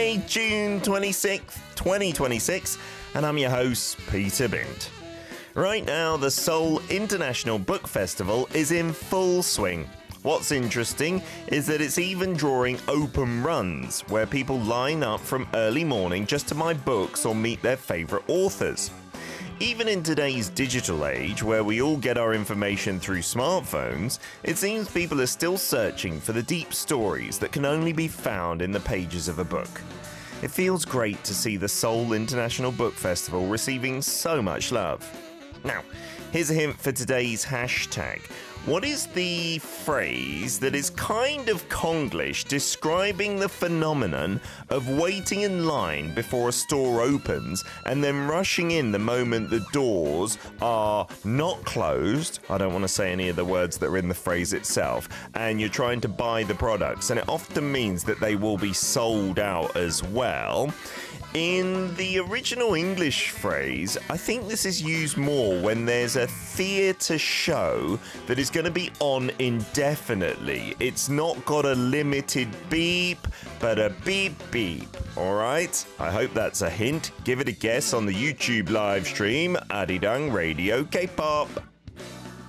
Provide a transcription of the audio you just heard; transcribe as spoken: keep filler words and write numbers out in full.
June twenty-sixth, twenty twenty-six, and I'm your host, Peter Bint. Right now, the Seoul International Book Festival is in full swing. What's interesting is that it's even drawing open runs, where people line up from early morning just to buy books or meet their favourite authors. Even in today's digital age, where we all get our information through smartphones, it seems people are still searching for the deep stories that can only be found in the pages of a book. It feels great to see the Seoul International Book Festival receiving so much love. Now, here's a hint for today's hashtag. What is the phrase that is kind of Konglish describing the phenomenon of waiting in line before a store opens and then rushing in the moment the doors are not closed? I don't want to say any of the words that are in the phrase itself, and you're trying to buy the products, and it often means that they will be sold out as well. In the original English phrase, I think this is used more when there's a theatre show that is going to be on indefinitely. It's not got a limited beep, but a beep beep. Alright? I hope that's a hint. Give it a guess on the YouTube live stream, Arirang Radio K-pop.